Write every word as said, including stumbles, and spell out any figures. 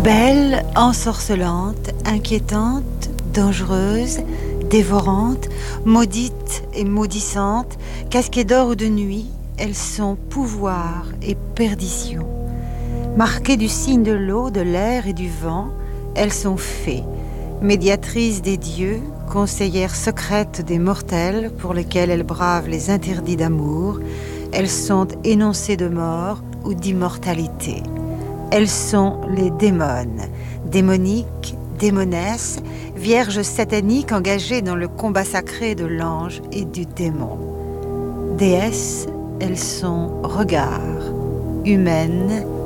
Belle, ensorcelante, inquiétante, dangereuse, dévorante, maudite et maudissante, casquées d'or ou de nuit, elles sont pouvoir et perdition. Marquées du signe de l'eau, de l'air et du vent, elles sont fées, médiatrices des dieux, conseillères secrètes des mortels pour lesquels elles bravent les interdits d'amour, elles sont énoncées de mort ou d'immortalité. Elles sont les démones, démoniques, démonesses, vierges sataniques engagées dans le combat sacré de l'ange et du démon. Déesses, elles sont regards, humaines,